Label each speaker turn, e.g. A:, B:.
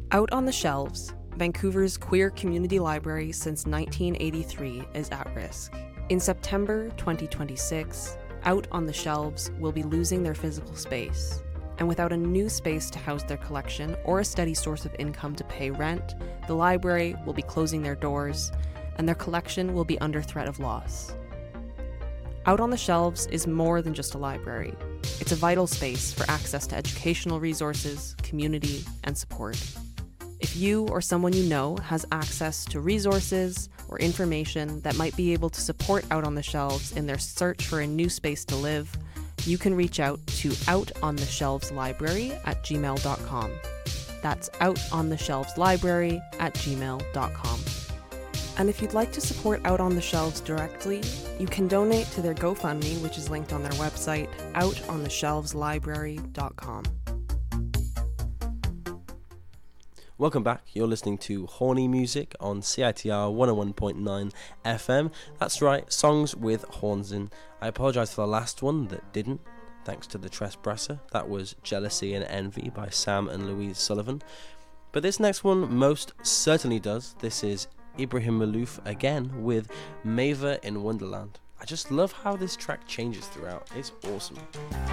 A: Out on the Shelves, Vancouver's queer community library since 1983 is at risk. In September 2026, Out on the Shelves will be losing their physical space. And without a new space to house their collection or a steady source of income to pay rent, the library will be closing their doors, and their collection will be under threat of loss. Out on the Shelves is more than just a library. It's a vital space for access to educational resources, community, and support. If you or someone you know has access to resources or information that might be able to support Out on the Shelves in their search for a new space to live, you can reach out to outontheshelveslibrary@gmail.com. That's outontheshelveslibrary@gmail.com. And if you'd like to support Out on the Shelves directly, you can donate to their GoFundMe, which is linked on their website, outontheshelveslibrary.com.
B: Welcome back. You're listening to Horny Music on CITR 101.9 FM. That's right, songs with horns in. I apologise for the last one that didn't, thanks to the Tresbrasser. That was Jealousy and Envy by Sam and Louise Sullivan. But this next one most certainly does. This is Ibrahim Malouf again with Maver in Wonderland. I just love how this track changes throughout. It's awesome.